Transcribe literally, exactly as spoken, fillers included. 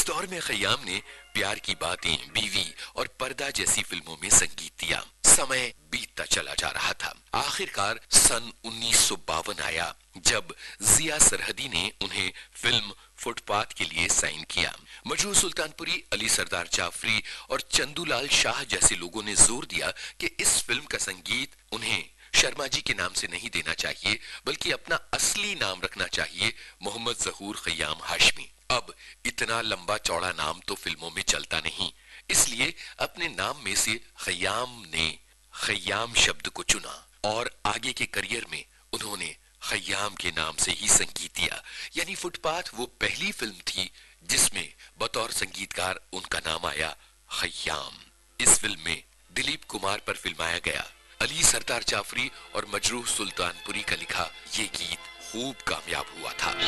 इस दौर में खयाम ने प्यार की बातें, बीवी और पर्दा जैसी फिल्मों में संगीत दिया। समय बीतता चला जा रहा था। आखिरकार सन उन्नीस सौ बावन आया जब जिया सरहदी ने उन्हें फिल्म फुटपाथ के लिए साइन किया। मजरूह सुल्तानपुरी, अली सरदार जाफरी और चंदूलाल शाह जैसे लोगों ने जोर दिया कि इस फिल्म का संगीत उन्हें शर्मा जी के नाम से नहीं देना चाहिए, बल्कि अपना असली नाम रखना चाहिए, मोहम्मद जहूर खयाम हाशमी। अब इतना लंबा चौड़ा नाम तो फिल्मों में चलता नहीं, इसलिए अपने नाम में से खयाम ने खयाम शब्द को चुना और आगे के करियर में उन्होंने खयाम के नाम से ही संगीत दिया। यानी फुटपाथ वो पहली फिल्म थी जिसमें बतौर संगीतकार उनका नाम आया खयाम। इस फिल्म में दिलीप कुमार पर फिल्माया गया अली सरदार जाफरी और मजरूह सुल्तानपुरी का लिखा ये गीत खूब कामयाब हुआ था।